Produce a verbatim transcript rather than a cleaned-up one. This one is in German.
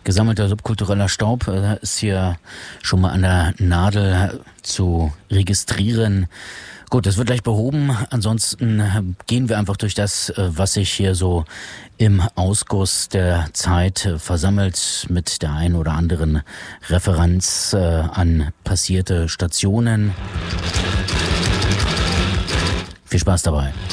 Gesammelter subkultureller Staub äh, ist hier schon mal an der Nadel zu registrieren. Gut, das wird gleich behoben. Ansonsten gehen wir einfach durch das, was sich hier so im Ausguss der Zeit versammelt, mit der einen oder anderen Referenz äh, an passierte Stationen. Viel Spaß dabei.